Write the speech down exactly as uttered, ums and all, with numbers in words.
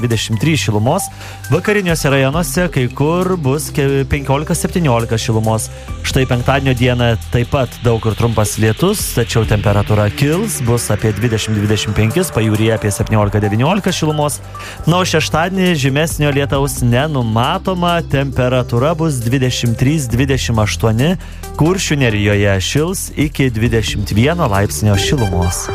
dvidešimt trys šilumos, vakariniuose rajonuose kai kur bus penkiolika septyniolika šilumos. Štai penktadienio dieną taip pat daug kur trumpas lietus, tačiau temperatūra kils, bus apie dvidešimt dvidešimt penki, pajūryje apie septyniolika devyniolika šilumos. Na, o šeštadienį žymesnio lietaus nenumatoma, temperatūra bus dvidešimt trys dvidešimt aštuoni, Kuršių nerijoje šils iki dvidešimt vieno laipsnio šilumos.